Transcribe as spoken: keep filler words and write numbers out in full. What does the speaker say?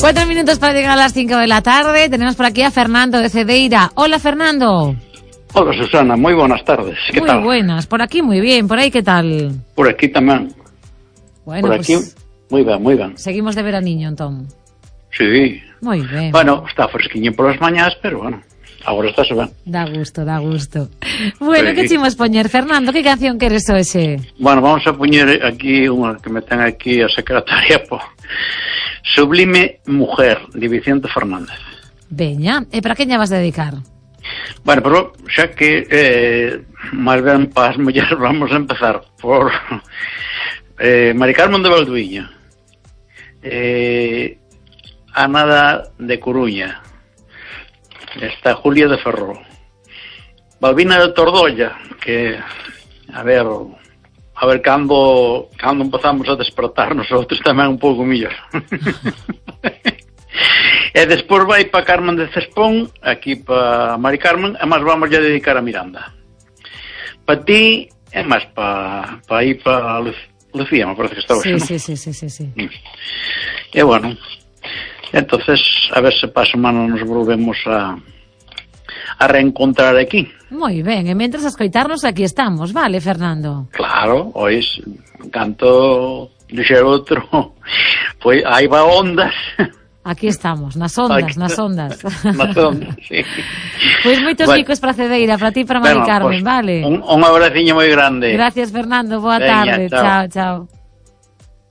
Cuatro minutos para llegar a las cinco de la tarde. Tenemos por aquí a Fernando de Cedeira. Hola, Fernando. Hola, Susana. Muy buenas tardes. ¿Qué muy tal? Muy buenas. Por aquí muy bien. ¿Por ahí qué tal? Por aquí también. Bueno, por pues aquí muy bien, muy bien. Seguimos de veraniño, entón. Sí. Muy bien. Bueno, está fresquiño por las mañanas, pero bueno, ahora está subiendo. Da gusto, da gusto. Bueno, Sí. que chimos poñer, Fernando? Que canción queres hoxe? Bueno, vamos a poñer aquí unha que me ten aquí a secretaria, po. Sublime Mujer, de Vicente Fernández. Veña, e para que lla vas a dedicar? Bueno, pero xa que eh, máis ben para as mulleres vamos a empezar por eh, Mari Carmen de Valduíño, eh, Ana de Coruña, está Julia de Ferrol, Balbina de Tordolla, que a ver a ver cando cando empezamos a despertar nosotros tamén un pouco mellor. E despois vai para Carmen de Cespón, aquí para Mari Carmen, e máis vamos a dedicar a Miranda. Para ti, é máis para pa ir para Lucía, me parece que estaba sí, ¿no? sí, sí, sí, sí, sí. E bueno, entonces a ver se para a semana nos volvemos a a reencontrar aquí. Moi ben, e mentras a escoitarnos aquí estamos, vale, Fernando? Claro, ois, canto dixer outro, pois aí va ondas. Aquí estamos, nas ondas, aquí, nas ondas. Nas ondas, sí. Pois moitos bueno, bicos para Cedeira, para ti e para Mari bueno, Carmen, pues, vale? Un, un abraciño moi grande. Gracias, Fernando, boa Veña, tarde, chao, chao. chao.